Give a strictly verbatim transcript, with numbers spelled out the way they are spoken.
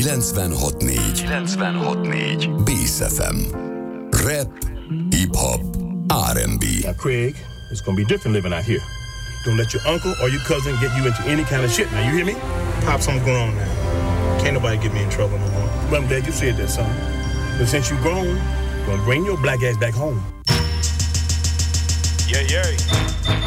kilencvenhat négy. kilencvenhat négy. Bész ef em. Rap, hip-hop, er and bé. Now, Craig, it's gonna be different living out here. Don't let your uncle or your cousin get you into any kind of shit. Now, you hear me? Pops, I'm grown now. Can't nobody get me in trouble no more. Well, I'm glad you said that, son. But since you're grown, you're gonna bring your black ass back home. Yeah, yeah.